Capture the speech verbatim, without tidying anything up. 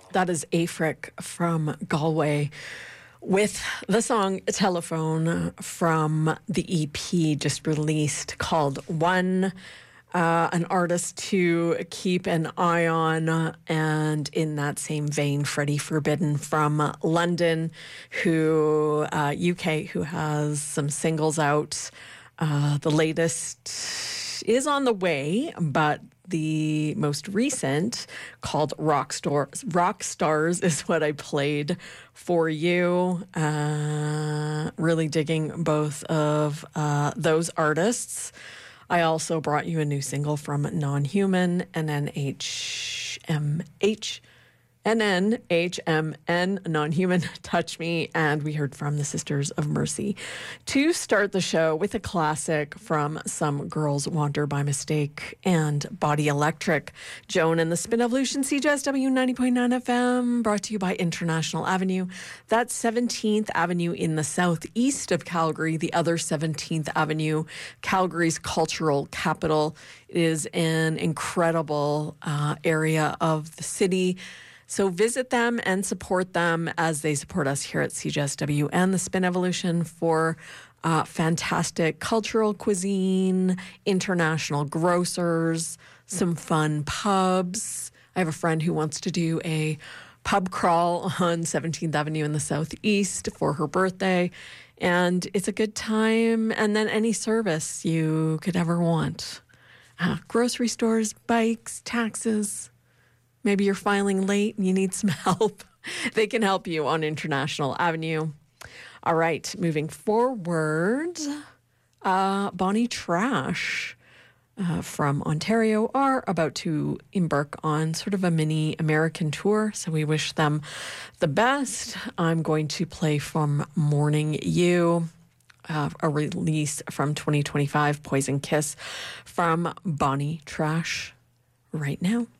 That is Afric from Galway with the song Telephone from the E P just released called One. Uh, an artist to keep an eye on. And in that same vein, Freddie Forbidden from London, who uh, U K, who has some singles out. Uh, the latest is on the way, but the most recent, called Rock Stars, Rock Stars, is what I played for you. Uh, really digging both of uh, those artists. I also brought you a new single from Non-Human, N N H M H, N N H M N, Non-Human, Touch Me, and we heard from the Sisters of Mercy. To start the show with a classic from Some Girls Wander by Mistake and Body Electric. Joan and the Spin Evolution, C J S W ninety point nine F M, brought to you by International Avenue. That's seventeenth Avenue in the southeast of Calgary, the other seventeenth Avenue, Calgary's cultural capital. It is an incredible uh, area of the city. So visit them and support them as they support us here at C J S W and the Spin Evolution for uh, fantastic cultural cuisine, international grocers, some fun pubs. I have a friend who wants to do a pub crawl on seventeenth Avenue in the southeast for her birthday. And it's a good time. And then any service you could ever want. Uh, grocery stores, bikes, taxes. Maybe you're filing late and you need some help. They can help you on International Avenue. All right, moving forward, uh, Bonnie Trash uh, from Ontario are about to embark on sort of a mini American tour, so we wish them the best. I'm going to play from Morning You, uh, a release from twenty twenty-five, Poison Kiss, from Bonnie Trash right now.